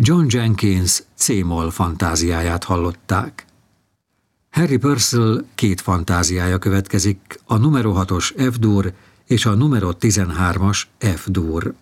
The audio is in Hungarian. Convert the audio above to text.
John Jenkins C-moll fantáziáját hallották. Harry Purcell 2 fantáziája következik, a numero 6-os F-dur és a numero 13-as F-dur.